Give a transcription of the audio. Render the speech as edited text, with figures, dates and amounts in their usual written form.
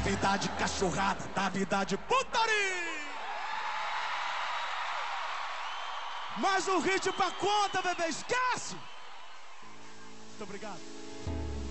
vida de cachorrada, da vida de putaria. Mais um hit pra conta, bebê, esquece! Muito obrigado.